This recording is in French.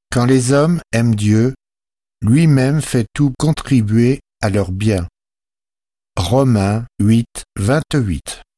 Quand les hommes aiment Dieu, lui-même fait tout contribuer à leur bien. Romains 8, 28.